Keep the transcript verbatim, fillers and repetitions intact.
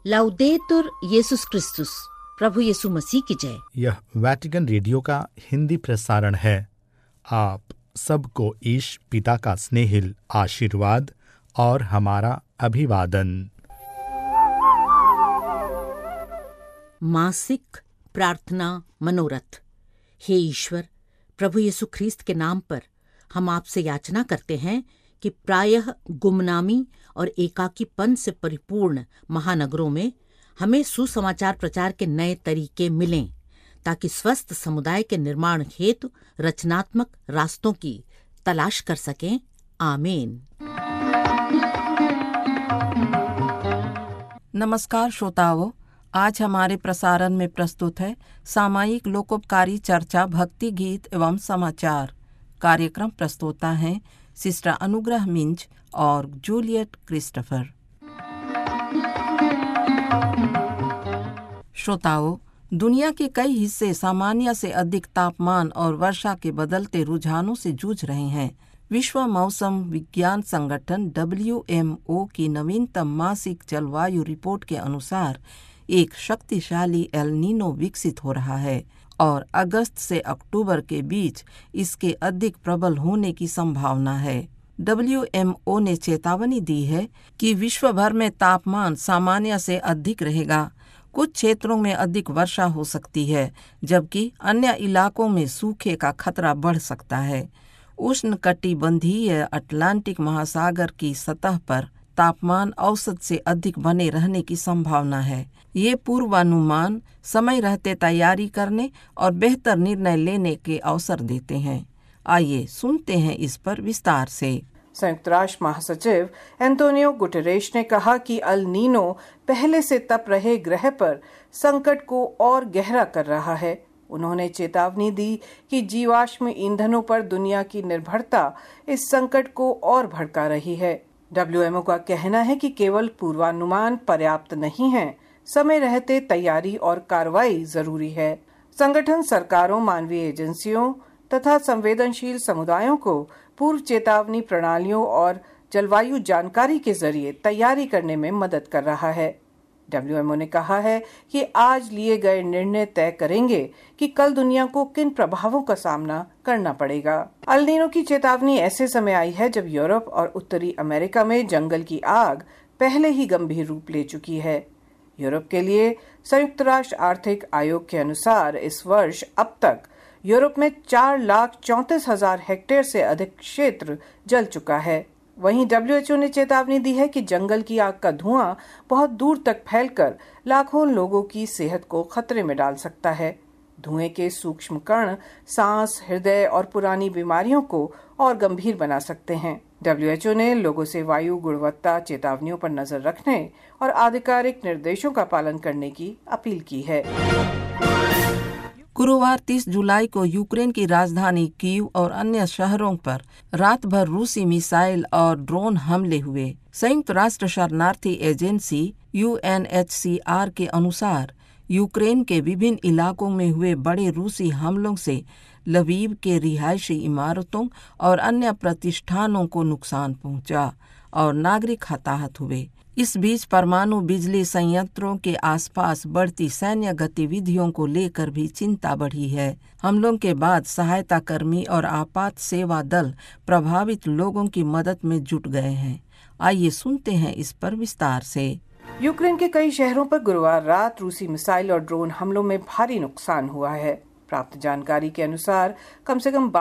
लाउदेतुर येसुस क्रिस्तुस, प्रभु यीशु मसीह की जय। यह वैटिकन रेडियो का हिंदी प्रसारण है। आप सबको ईश पिता का स्नेहिल आशीर्वाद और हमारा अभिवादन। मासिक प्रार्थना मनोरथ। हे ईश्वर, प्रभु यीशु ख्रीस्त के नाम पर हम आपसे याचना करते हैं कि प्रायः गुमनामी और एकाकीपन से परिपूर्ण महानगरों में हमें सुसमाचार प्रचार के नए तरीके मिलें, ताकि स्वस्थ समुदाय के निर्माण हेतु रचनात्मक रास्तों की तलाश कर सकें। आमीन। नमस्कार श्रोताओं, आज हमारे प्रसारण में प्रस्तुत है सामायिक लोकोपकारी चर्चा, भक्ति गीत एवं समाचार। कार्यक्रम प्रस्तोता हैं सिस्टर अनुग्रह मिंज और जूलियट क्रिस्टोफर। श्रोताओं, दुनिया के कई हिस्से सामान्य से अधिक तापमान और वर्षा के बदलते रुझानों से जूझ रहे हैं। विश्व मौसम विज्ञान संगठन डब्ल्यू एम ओ की नवीनतम मासिक जलवायु रिपोर्ट के अनुसार एक शक्तिशाली एल नीनो विकसित हो रहा है और अगस्त से अक्टूबर के बीच इसके अधिक प्रबल होने की संभावना है। डब्ल्यू एम ओ ने चेतावनी दी है कि विश्व भर में तापमान सामान्य से अधिक रहेगा। कुछ क्षेत्रों में अधिक वर्षा हो सकती है, जबकि अन्य इलाकों में सूखे का खतरा बढ़ सकता है। उष्णकटिबंधीय अटलांटिक महासागर की सतह पर तापमान औसत से अधिक बने रहने की संभावना है। ये पूर्वानुमान समय रहते तैयारी करने और बेहतर निर्णय लेने के अवसर देते हैं। आइए सुनते हैं इस पर विस्तार से। संयुक्त राष्ट्र महासचिव एंटोनियो गुटेरेश ने कहा कि अल नीनो पहले से तप रहे ग्रह पर संकट को और गहरा कर रहा है। उन्होंने चेतावनी दी कि जीवाश्म ईंधनों पर दुनिया की निर्भरता इस संकट को और भड़का रही है। डब्ल्यू एम ओ का कहना है कि केवल पूर्वानुमान पर्याप्त नहीं है, समय रहते तैयारी और कार्रवाई जरूरी है। संगठन सरकारों, मानवीय एजेंसियों तथा संवेदनशील समुदायों को पूर्व चेतावनी प्रणालियों और जलवायु जानकारी के जरिए तैयारी करने में मदद कर रहा है। डब्ल्यू एम ओ ने कहा है कि आज लिए गए निर्णय तय करेंगे कि कल दुनिया को किन प्रभावों का सामना करना पड़ेगा। अल नीनो की चेतावनी ऐसे समय आई है जब यूरोप और उत्तरी अमेरिका में जंगल की आग पहले ही गंभीर रूप ले चुकी है। यूरोप के लिए संयुक्त राष्ट्र आर्थिक आयोग के अनुसार इस वर्ष अब तक यूरोप में चार लाख चौंतीस हजार हेक्टेयर से अधिक क्षेत्र जल चुका है। वहीं डब्ल्यू एच ओ ने चेतावनी दी है कि जंगल की आग का धुआं बहुत दूर तक फैलकर लाखों लोगों की सेहत को खतरे में डाल सकता है। धुएं के सूक्ष्म कण सांस, हृदय और पुरानी बीमारियों को और गंभीर बना सकते हैं। डब्ल्यू एच ओ ने लोगों से वायु गुणवत्ता चेतावनियों पर नजर रखने और आधिकारिक निर्देशों का पालन करने की अपील की है। गुरुवार तीस जुलाई को यूक्रेन की राजधानी कीव और अन्य शहरों पर रात भर रूसी मिसाइल और ड्रोन हमले हुए। संयुक्त राष्ट्र शरणार्थी agency you N H C R के अनुसार यूक्रेन के विभिन्न इलाकों में हुए बड़े रूसी हमलों से लवीव के रिहायशी इमारतों और अन्य प्रतिष्ठानों को नुकसान पहुंचा और नागरिक हताहत हुए। इस बीच परमाणु बिजली संयंत्रों के आसपास बढ़ती सैन्य गतिविधियों को लेकर भी चिंता बढ़ी है। हमलों के बाद सहायता कर्मी और आपात सेवा दल प्रभावित लोगों की मदद में जुट गए हैं। आइए सुनते हैं इस पर विस्तार से। यूक्रेन के कई शहरों पर गुरुवार रात रूसी मिसाइल और ड्रोन हमलों में भारी नुकसान हुआ है। प्राप्त जानकारी के अनुसार कम से कम